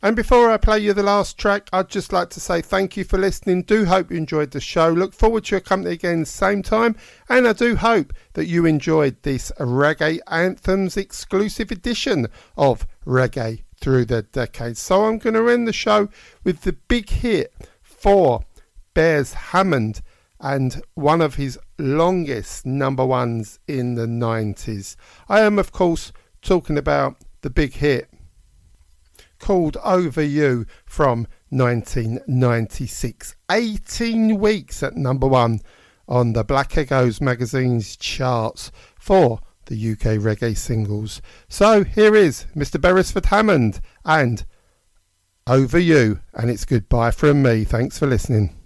And before I play you the last track, I'd just like to say thank you for listening. Do hope you enjoyed the show. Look forward to your company again same time. And I do hope that you enjoyed this Reggae Anthems exclusive edition of Reggae Through the Decades. So I'm going to end the show with the big hit for Beres Hammond and one of his longest number ones in the 90s. I am, of course, talking about the big hit called Over You from 1996. 18 weeks at number one on the Black Echoes magazine's charts for the UK reggae singles. So here is Mr. Beresford Hammond and Over You, and it's goodbye from me. Thanks for listening.